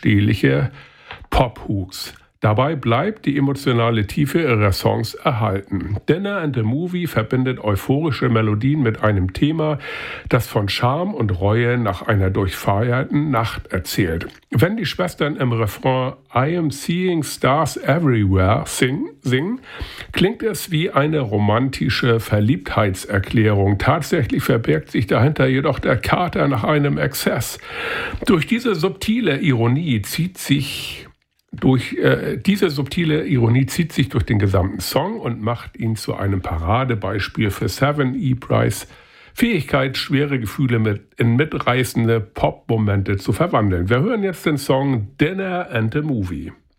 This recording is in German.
unwiderstehliche Pop-Hooks. Dabei bleibt die emotionale Tiefe ihrer Songs erhalten. Dinner and a Movie verbindet euphorische Melodien mit einem Thema, das von Scham und Reue nach einer durchfeierten Nacht erzählt. Wenn die Schwestern im Refrain I am seeing stars everywhere singen, klingt es wie eine romantische Verliebtheitserklärung. Tatsächlich verbirgt sich dahinter jedoch der Kater nach einem Exzess. Durch diese subtile Ironie zieht sich durch den gesamten Song und macht ihn zu einem Paradebeispiel für Seven E. Price' Fähigkeit, schwere Gefühle in mitreißende Pop-Momente zu verwandeln. Wir hören jetzt den Song Dinner and a Movie.